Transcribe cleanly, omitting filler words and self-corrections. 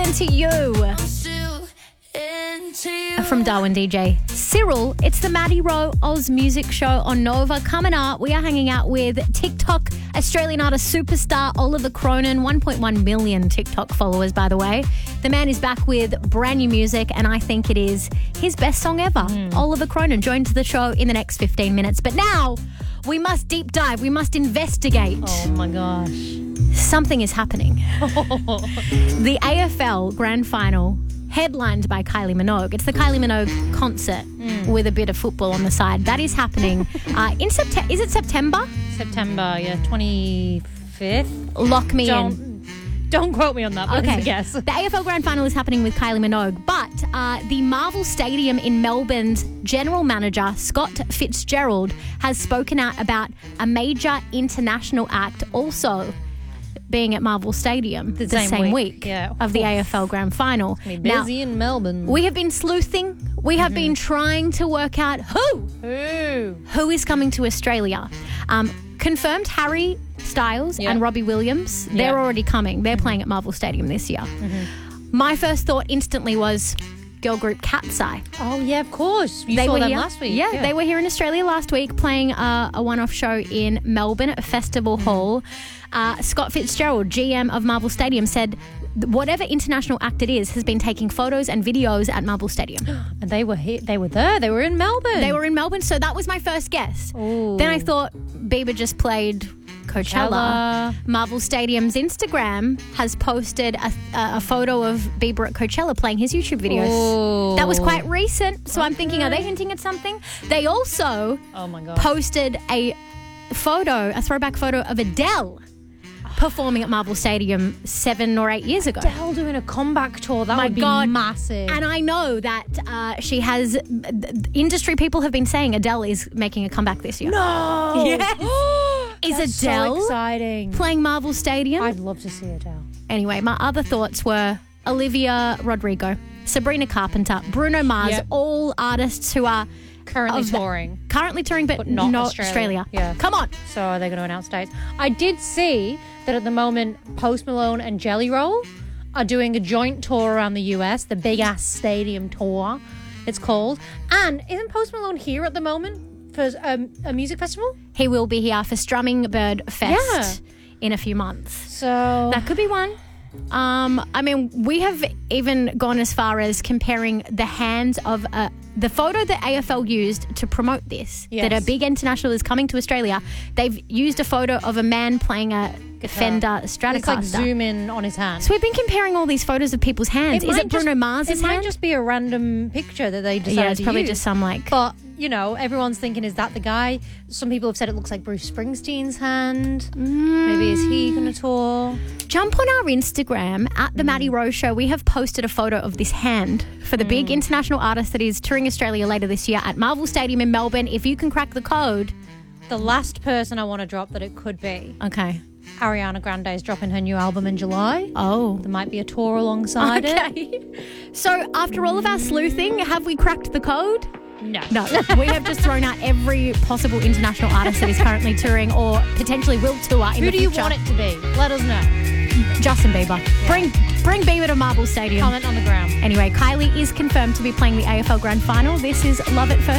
Into You. From Darwin DJ. Cyril, it's the Maddie Rowe Oz Music Show on Nova. Coming up, we are hanging out with TikTok Australian artist superstar Oliver Cronin. 1.1 million TikTok followers, by the way. The man is back with brand new music, and I think it is his best song ever. Oliver Cronin joins the show in the next 15 minutes. But now, we must deep dive. We must investigate. Oh, my gosh. Something is happening. The AFL Grand Final, headlined by Kylie Minogue. It's the Kylie Minogue concert with a bit of football on the side. That is happening in September. Is it September? September, 25th. Lock me in. Don't quote me on that, but it's a guess. The AFL Grand Final is happening with Kylie Minogue, but the Marvel Stadium in Melbourne's general manager, Scott Fitzgerald, has spoken out about a major international act also being at Marvel Stadium the same week of the AFL Grand Final. Be busy in Melbourne. We have been sleuthing. We have been trying to work out who is coming to Australia. Confirmed Harry Styles and Robbie Williams. They're already coming. They're playing at Marvel Stadium this year. My first thought instantly was girl group Cat's Eye. Oh, yeah, of course. You saw them last week. Yeah, they were here in Australia last week playing a one-off show in Melbourne at Festival Hall. Scott Fitzgerald, GM of Marvel Stadium, said whatever international act it is has been taking photos and videos at Marvel Stadium. And they were here. They were there. They were in Melbourne. They were in Melbourne, so that was my first guess. Ooh. Then I thought Bieber just played Coachella. Marvel Stadium's Instagram has posted a photo of Bieber at Coachella playing his YouTube videos. Ooh. That was quite recent, so I'm thinking, are they hinting at something? They also posted a throwback photo of Adele performing at Marvel Stadium 7 or 8 years ago. Adele doing a comeback tour. That would be massive. And I know that she has... industry people have been saying Adele is making a comeback this year. No! Yes! Is Adele so exciting. Playing Marvel Stadium? I'd love to see Adele. Anyway, my other thoughts were Olivia Rodrigo, Sabrina Carpenter, Bruno Mars, all artists who are... Currently touring, but not Australia. Yeah. Come on. So are they going to announce dates? I did see that at the moment Post Malone and Jelly Roll are doing a joint tour around the US, the Big Ass Stadium Tour, it's called. And isn't Post Malone here at the moment for a music festival? He will be here for Strumming Bird Fest in a few months. So that could be one. I mean, we have even gone as far as comparing the hands of the photo that AFL used to promote this, that a big international is coming to Australia. They've used a photo of a man playing a Fender Stratocaster. It's like zoom in on his hand. So we've been comparing all these photos of people's hands. Is it Bruno Mars's hand? It might just be a random picture that they decided to use. Yeah, it's probably just some But, everyone's thinking, is that the guy? Some people have said it looks like Bruce Springsteen's hand. Maybe is he going to tour? Jump on our Instagram at The Maddie Rowe Show. We have posted a photo of this hand for the big international artist that is touring Australia later this year at Marvel Stadium in Melbourne. If you can crack the code. The last person I want to drop that it could be. Okay. Ariana Grande is dropping her new album in July. Oh. There might be a tour alongside it. So after all of our sleuthing, have we cracked the code? No. We have just thrown out every possible international artist that is currently touring or potentially will tour in the future. Who do you want it to be? Let us know. Justin Bieber. Yeah. Bring Bieber to Marvel Stadium. Comment on the ground. Anyway, Kylie is confirmed to be playing the AFL Grand Final. This is Love at First